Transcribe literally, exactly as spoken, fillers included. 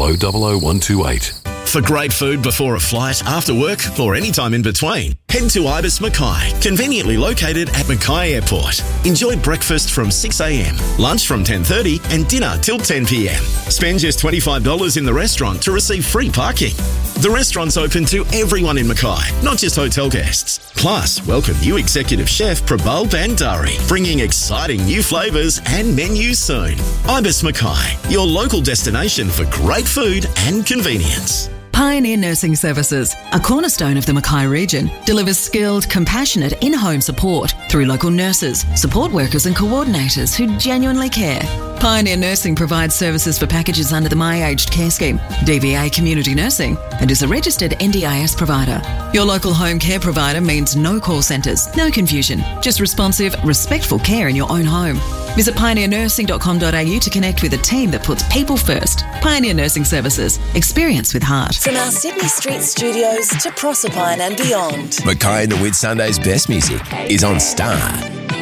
oh oh oh one two eight. For great food before a flight, after work, or any time in between, head to Ibis Mackay, conveniently located at Mackay Airport. Enjoy breakfast from six a.m, lunch from ten thirty and dinner till ten p.m. Spend just twenty-five dollars in the restaurant to receive free parking. The restaurant's open to everyone in Mackay, not just hotel guests. Plus, welcome new executive chef Prabal Bandari, bringing exciting new flavours and menus soon. Ibis Mackay, your local destination for great food and convenience. Pioneer Nursing Services, a cornerstone of the Mackay region, delivers skilled, compassionate in-home support through local nurses, support workers and coordinators who genuinely care. Pioneer Nursing provides services for packages under the My Aged Care Scheme, D V A Community Nursing, and is a registered N D I S provider. Your local home care provider means no call centres, no confusion, just responsive, respectful care in your own home. Visit pioneer nursing dot com dot a u to connect with a team that puts people first. Pioneer Nursing Services. Experience with heart. From our Sydney Street studios to Proserpine and beyond. Mackay and the Whitsunday's best music is on Star